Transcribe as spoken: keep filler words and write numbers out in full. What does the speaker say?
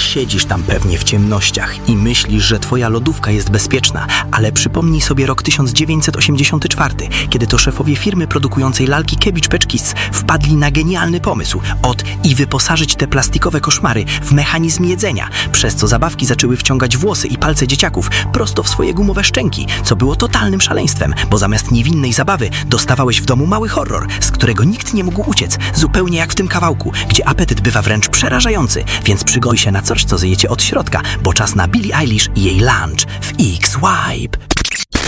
Siedzisz tam pewnie w ciemnościach i myślisz, że twoja lodówka jest bezpieczna, ale przypomnij sobie rok tysiąc dziewięćset osiemdziesiąty czwarty, kiedy to szefowie firmy produkującej lalki Kebicz Peczkiss wpadli na genialny pomysł od i wyposażyć te plastikowe koszmary w mechanizm jedzenia, przez co zabawki zaczęły wciągać włosy i palce dzieciaków prosto w swoje gumowe szczęki, co było totalnym szaleństwem, bo zamiast niewinnej zabawy dostawałeś w domu mały horror, z którego nikt nie mógł uciec, zupełnie jak w tym kawałku, gdzie apetyt bywa wręcz przerażający, więc przygotuj się na coś, co zjecie od środka, bo czas na Billie Eilish i jej lunch w X-Wipe.